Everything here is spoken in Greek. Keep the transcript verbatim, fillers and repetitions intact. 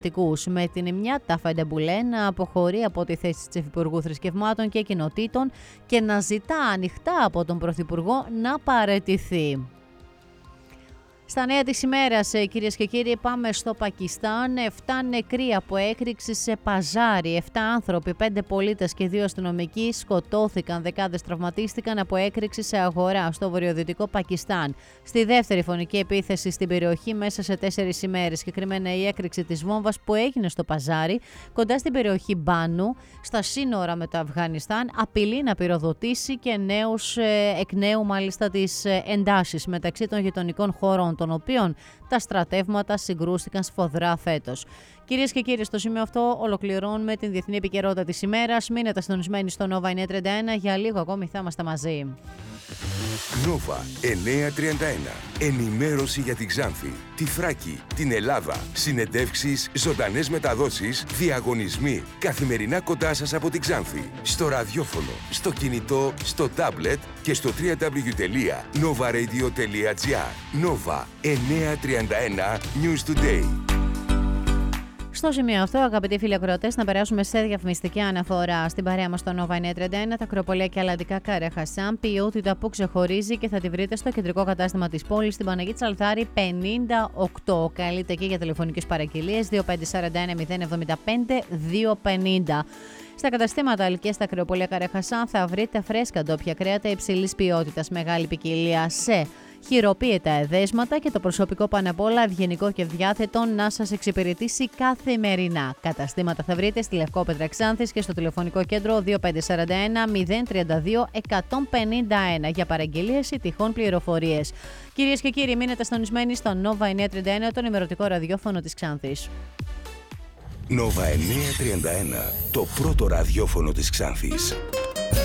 Με την μια Ταφεντεμπουλέ να αποχωρεί από τη θέση της Υφυπουργού Θρησκευμάτων και Κοινοτήτων και να ζητά ανοιχτά από τον Πρωθυπουργό να παραιτηθεί. Στα νέα της ημέρας, κυρίες και κύριοι, πάμε στο Πακιστάν. Εφτά νεκροί από έκρηξη σε παζάρι. Εφτά άνθρωποι, πέντε πολίτες και δύο αστυνομικοί σκοτώθηκαν. Δεκάδες τραυματίστηκαν από έκρηξη σε αγορά στο βορειοδυτικό Πακιστάν. Στη δεύτερη φωνική επίθεση στην περιοχή μέσα σε τέσσερις ημέρες. Συγκεκριμένα η έκρηξη της βόμβας που έγινε στο παζάρι κοντά στην περιοχή Μπάνου, στα σύνορα με το Αφγανιστάν, απειλεί να πυροδοτήσει και νέους, εκ νέου μάλιστα τις εντάσεις μεταξύ των γειτονικών χωρών, των οποίων τα στρατεύματα συγκρούστηκαν σφοδρά φέτος. Κυρίες και κύριοι, στο σημείο αυτό ολοκληρώνουμε την διεθνή επικαιρότητα της ημέρας. Μείνετε συντονισμένοι στο Nova εννιακόσια τριάντα ένα, για λίγο ακόμη θα είμαστε μαζί. Nova εννιακόσια τριάντα ένα. Ενημέρωση για την Ξάνθη, τη Θράκη, την Ελλάδα. Συνεντεύξεις, ζωντανές μεταδόσεις, διαγωνισμοί. Καθημερινά κοντά σας από την Ξάνθη. Στο ραδιόφωνο, στο κινητό, στο τάμπλετ και στο double-u double-u double-u τελεία nova radio τελεία gr. Nova εννιακόσια τριάντα ένα News Today. Στο σημείο αυτό, αγαπητοί φίλοι ακροατές, να περάσουμε σε διαφημιστική αναφορά. Στην παρέα μας στο Nova εννιακόσια τριάντα ένα, τα ακροπολία και αλλαντικά Κάρε Χασάν, ποιότητα που ξεχωρίζει και θα τη βρείτε στο κεντρικό κατάστημα της πόλης, στην Παναγία Τσαλθάρη πενήντα οκτώ. Καλείτε και για τηλεφωνικές παραγγελίες δύο πέντε τέσσερα ένα μηδέν εβδομήντα πέντε δύο πενήντα. Στα καταστήματα και στα κρεοπολία Κάρε Χασάν θα βρείτε φρέσκα ντόπια κρέατα υψηλής ποιότητας, μεγάλη ποικιλία σε χειροποίητα εδέσματα και το προσωπικό πάνω απ' όλα ευγενικό και διάθετο να σας εξυπηρετήσει καθημερινά. Καταστήματα θα βρείτε στη Λευκόπετρα Ξάνθης και στο τηλεφωνικό κέντρο δύο πέντε τέσσερα ένα μηδέν τρία δύο εκατόν πενήντα ένα για παραγγελίες ή τυχόν πληροφορίες. Κυρίες και κύριοι, μείνετε συντονισμένοι στο Nova εννιακόσια τριάντα ένα, το ενημερωτικό ραδιόφωνο της Ξάνθης. Nova εννιακόσια τριάντα ένα, το πρώτο ραδιόφωνο της Ξάνθης.